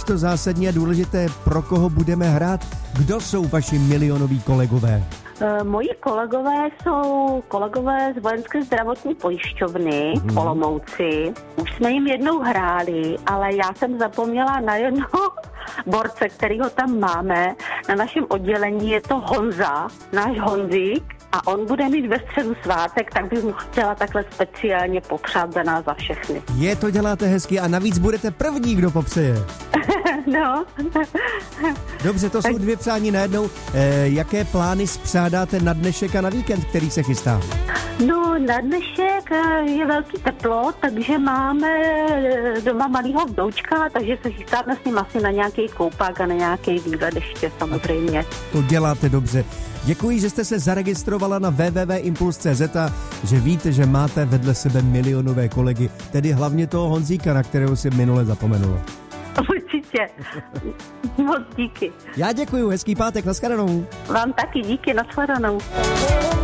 naprosto zásadní a důležité, pro koho budeme hrát. Kdo jsou vaši milionoví kolegové? Moji kolegové jsou kolegové z Vojenské zdravotní pojišťovny v Olomouci. Už jsme jim jednou hráli, ale já jsem zapomněla na jednoho borce, kterýho tam máme. Na našem oddělení je to Honza, náš Honzík. A on bude mít ve středu svátek, tak bych mu chtěla takhle speciálně popřát za nás za všechny. Je, to děláte hezky a navíc budete první, kdo popřeje. No. Dobře, to jsou 2 přání najednou. Jaké plány spřádáte na dnešek a na víkend, který se chystá? No, na dnešek je velký teplo, takže máme doma malýho vdoučka, takže se chystáme s ním asi na nějaký koupák a na nějaký výlet ještě samozřejmě. To děláte dobře. Děkuji, že jste se zaregistrovala na www.impuls.cz a že víte, že máte vedle sebe milionové kolegy, tedy hlavně toho Honzíka, na kterého si minule zapomenula. Určitě. Moc díky. Já děkuju, hezký pátek, nashledanou. Vám taky díky, nashledanou.